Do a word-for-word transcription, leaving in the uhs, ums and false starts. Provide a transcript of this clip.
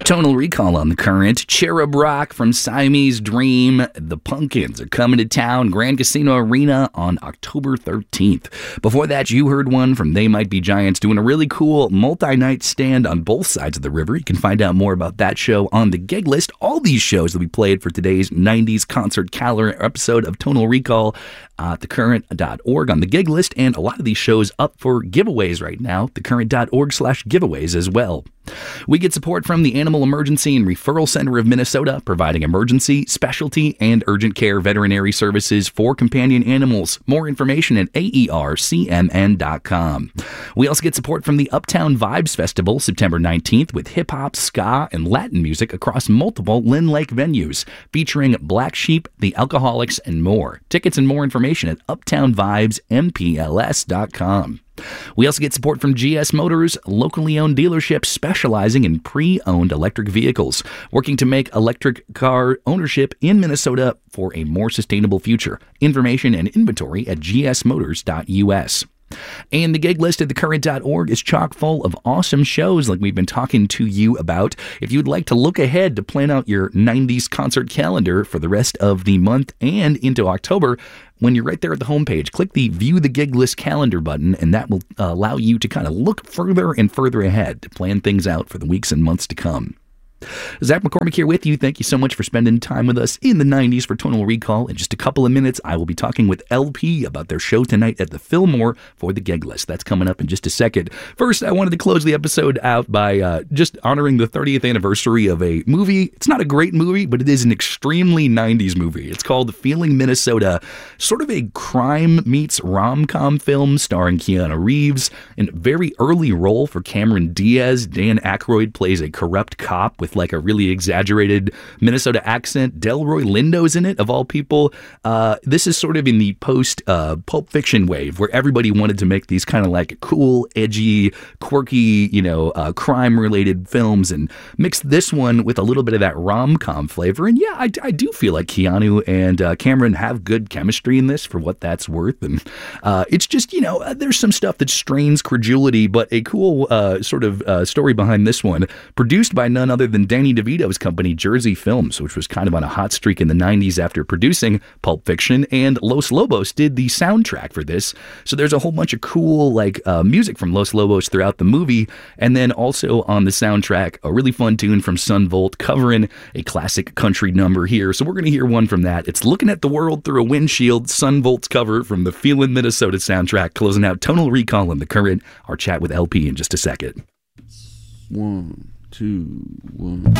Tonal Recall on the Current. Cherub Rock from Siamese Dream. The Pumpkins are coming to town. Grand Casino Arena on October thirteenth. Before that, you heard one from They Might Be Giants doing a really cool multi-night stand on both sides of the river. You can find out more about that show on the gig list. All these shows that we played for today's nineties concert calendar episode of Tonal Recall at the current dot org on the gig list, and a lot of these shows up for giveaways right now, the current dot org slash giveaways as well. We get support from the Animal Emergency and Referral Center of Minnesota, providing emergency, specialty, and urgent care veterinary services for companion animals. More information at A E R C M N dot com. We also get support from the Uptown Vibes Festival, September nineteenth, with hip-hop, ska, and Latin music across multiple Lynn Lake venues, featuring Black Sheep, The Alcoholics, and more. Tickets and more information at uptown vibes m p l s dot com. We also get support from G S Motors, locally owned dealerships specializing in pre-owned electric vehicles, working to make electric car ownership in Minnesota for a more sustainable future. Information and inventory at g s motors dot u s. And the gig list at the current dot org is chock full of awesome shows like we've been talking to you about. If you'd like to look ahead to plan out your nineties concert calendar for the rest of the month and into October, when you're right there at the homepage, click the View the Gig List Calendar button, and that will uh, allow you to kind of look further and further ahead to plan things out for the weeks and months to come. Zach McCormick here with you. Thank you so much for spending time with us in the nineties for Tonal Recall. In just a couple of minutes, I will be talking with L P about their show tonight at the Fillmore for the gig list. That's coming up in just a second. First, I wanted to close the episode out by uh, just honoring the thirtieth anniversary of a movie. It's not a great movie, but it is an extremely nineties movie. It's called Feeling Minnesota, sort of a crime meets rom-com film starring Keanu Reeves. In a very early role for Cameron Diaz, Dan Aykroyd plays a corrupt cop with like a really exaggerated Minnesota accent. Delroy Lindo's in it, of all people. Uh, this is sort of in the post uh, Pulp Fiction wave, where everybody wanted to make these kind of like cool, edgy, quirky, you know, uh, crime-related films, and mix this one with a little bit of that rom-com flavor. And yeah, I, I do feel like Keanu and uh, Cameron have good chemistry in this, for what that's worth. And uh, it's just, you know, uh, there's some stuff that strains credulity, but a cool uh, sort of uh, story behind this one, produced by none other than Danny DeVito's company, Jersey Films, which was kind of on a hot streak in the nineties after producing Pulp Fiction, and Los Lobos did the soundtrack for this. So there's a whole bunch of cool like uh, music from Los Lobos throughout the movie, and then also on the soundtrack, a really fun tune from Son Volt covering a classic country number here. So we're going to hear one from that. It's Looking at the World Through a Windshield, Son Volt's cover from the Feelin' Minnesota soundtrack, closing out Tonal Recall in the Current. Our chat with L P in just a second. One. Two, one.